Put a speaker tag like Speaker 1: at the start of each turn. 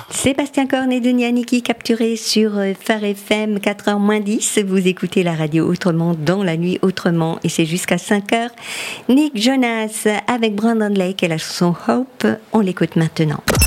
Speaker 1: Sébastien Korn et Denis Aniki capturés sur Phare FM 4h-10. Vous écoutez la radio autrement dans la nuit autrement et c'est jusqu'à 5h. Nick Jonas avec Brandon Lake et la chanson Hope. On l'écoute maintenant.